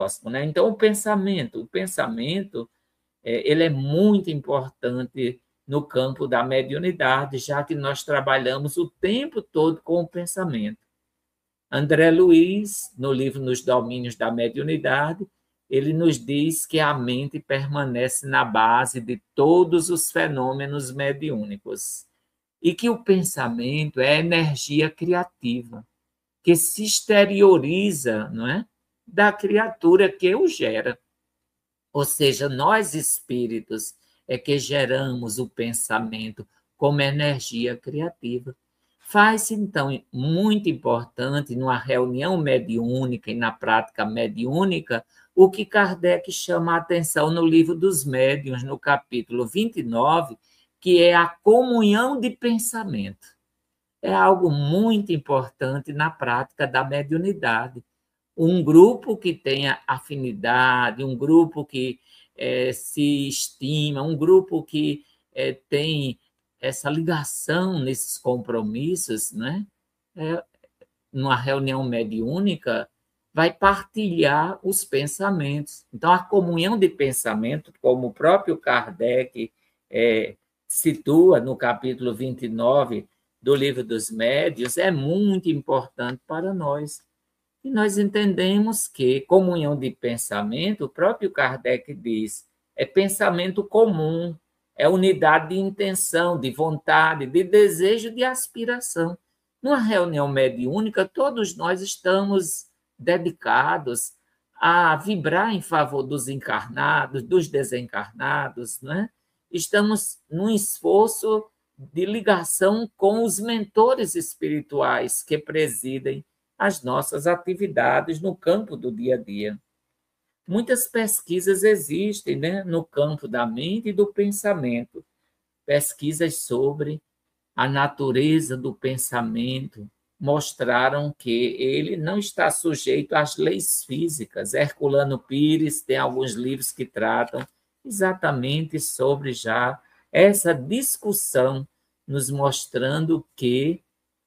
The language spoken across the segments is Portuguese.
próximo, né? Então, o pensamento ele é muito importante no campo da mediunidade, já que nós trabalhamos o tempo todo com o pensamento. André Luiz, no livro Nos Domínios da Mediunidade, ele nos diz que a mente permanece na base de todos os fenômenos mediúnicos e que o pensamento é energia criativa, que se exterioriza, não é, da criatura que o gera. Ou seja, nós espíritos é que geramos o pensamento como energia criativa. Faz, então, muito importante, numa reunião mediúnica e na prática mediúnica, o que Kardec chama a atenção no Livro dos Médiuns, no capítulo 29, que é a comunhão de pensamento. É algo muito importante na prática da mediunidade. Um grupo que tenha afinidade, um grupo que se estima, um grupo que tem essa ligação nesses compromissos, né? Numa reunião mediúnica, vai partilhar os pensamentos. Então, a comunhão de pensamento, como o próprio Kardec situa no capítulo 29 do Livro dos Médiuns, é muito importante para nós. E nós entendemos que comunhão de pensamento, o próprio Kardec diz, é pensamento comum, é unidade de intenção, de vontade, de desejo, de aspiração. Numa reunião mediúnica, todos nós estamos dedicados a vibrar em favor dos encarnados, dos desencarnados, né? Estamos num esforço de ligação com os mentores espirituais que presidem as nossas atividades no campo do dia a dia. Muitas pesquisas existem, né, no campo da mente e do pensamento, pesquisas sobre a natureza do pensamento mostraram que ele não está sujeito às leis físicas. Herculano Pires tem alguns livros que tratam exatamente sobre já essa discussão, nos mostrando que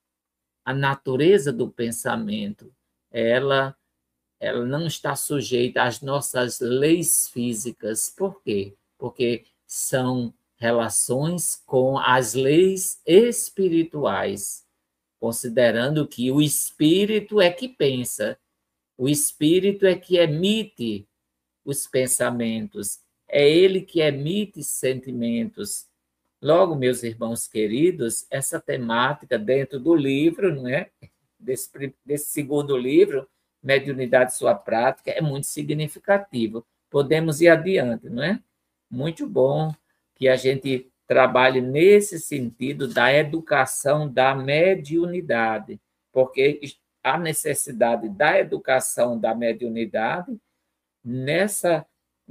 a natureza do pensamento, ela não está sujeita às nossas leis físicas. Por quê? Porque são relações com as leis espirituais, considerando que o espírito é que pensa, o espírito é que emite os pensamentos, é ele que emite sentimentos. Logo, meus irmãos queridos, essa temática dentro do livro, não é? Desse segundo livro, Mediunidade e Sua Prática, é muito significativo. Podemos ir adiante, não é? Muito bom que a gente trabalhe nesse sentido da educação da mediunidade, porque a necessidade da educação da mediunidade nessa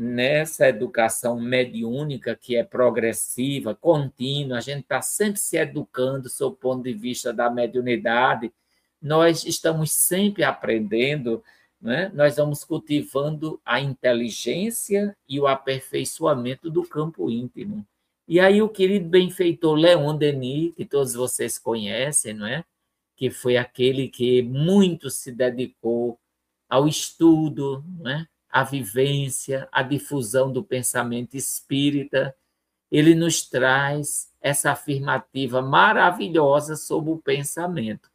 educação mediúnica, que é progressiva, contínua, a gente está sempre se educando sob o ponto de vista da mediunidade, nós estamos sempre aprendendo, né? Nós vamos cultivando a inteligência e o aperfeiçoamento do campo íntimo. E aí o querido benfeitor Leon Denis, que todos vocês conhecem, não é? Que foi aquele que muito se dedicou ao estudo, não é? A vivência, a difusão do pensamento espírita, ele nos traz essa afirmativa maravilhosa sobre o pensamento.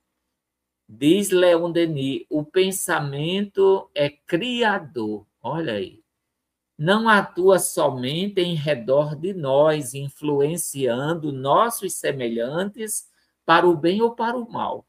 Diz Leon Denis, o pensamento é criador, olha aí, não atua somente em redor de nós, influenciando nossos semelhantes para o bem ou para o mal.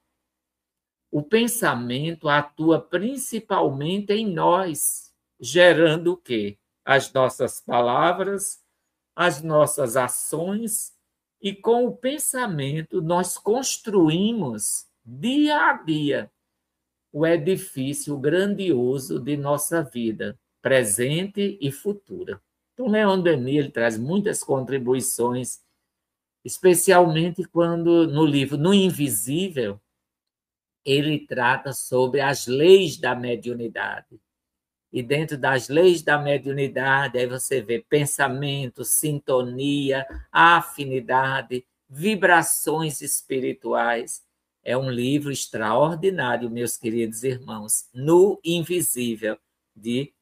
O pensamento atua principalmente em nós, gerando o quê? As nossas palavras, as nossas ações, e com o pensamento nós construímos dia a dia o edifício grandioso de nossa vida, presente e futura. Então, Leon Denis ele traz muitas contribuições, especialmente quando no livro No Invisível, ele trata sobre as leis da mediunidade. E dentro das leis da mediunidade, aí você vê pensamento, sintonia, afinidade, vibrações espirituais. É um livro extraordinário, meus queridos irmãos, No Invisível, de